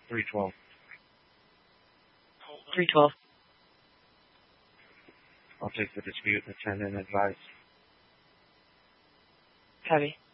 312. 312. I'll take the dispute and send in advice. Copy.